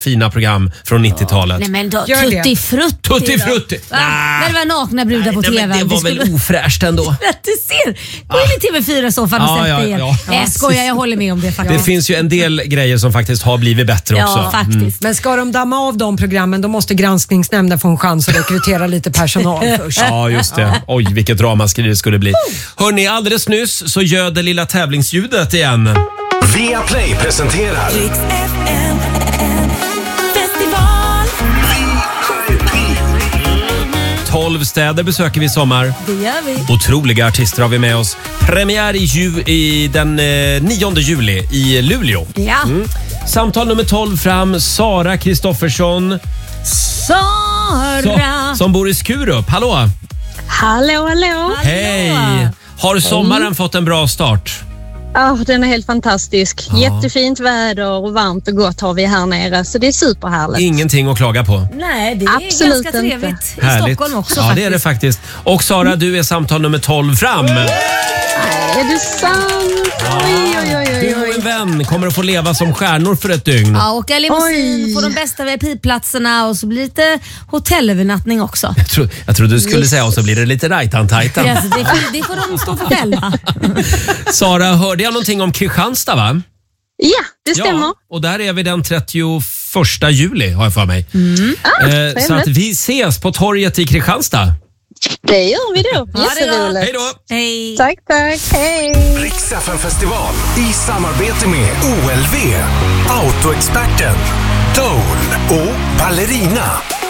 fina program från 90-talet. Nej men då, Tutti Frutti. Tutti Frutti. När det var nakna brudar på TV. Det var väl ofräscht ändå. Du ser. Gå in i TV4-soffan och sätt dig igen. Jag skojar, jag håller med om det faktiskt. Det finns ju en del grejer som faktiskt har blivit bättre också. Ja, faktiskt. Men ska de damma av de programmen, då måste granskningsnämnden få en chans att rekrytera lite personal först. Ja, just det. Oj, vilket ramaskri det skulle bli. Hörrni, alldeles nyss så gör det lilla tävlingsljudet igen. Viaplay presenterar Rix FM festival. 12 städer besöker vi i sommar. Det gör vi. Otroliga artister har vi med oss. Premiär i den 9 juli i Luleå. Ja. Samtal nummer 12 fram. Sara Kristoffersson. Sara. Som bor i Skurup. Hallå! Hallå. Hej! Har sommaren fått en bra start? Ja, den är helt fantastisk. Jättefint väder och varmt och gott har vi här nere. Så det är superhärligt. Ingenting att klaga på. Nej, det är Absolut ganska trevligt. I Härligt. Stockholm också Ja, faktiskt. det är det faktiskt. Och Sara, du är samtal nummer 12 fram. Är det sant? Du och en vän kommer att få leva som stjärnor för ett dygn. Ja, åka limousin, få de bästa VIP-platserna och så blir det lite hotellövernattning också. Jag trodde du skulle säga och så blir det lite rajtan-tajtan. Yes, det får de stå för själva. Sara, hörde jag någonting om Kristianstad va? Ja, det stämmer. Ja, och där är vi den 31 juli har jag för mig. Så att vi ses på torget i Kristianstad. Det gör vi då. Jätteroligt. Hej då! Hej. Tack. Hej. Rix FM festival i samarbete med OLV, Autoexperten, Dole och Ballerina.